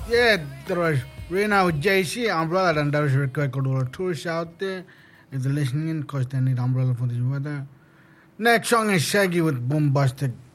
Yeah, that was Rena with JC, Umbrella, and that was record or tours out there. If you're listening, because they need umbrella for this weather. Next song is Shaggy with Bombastic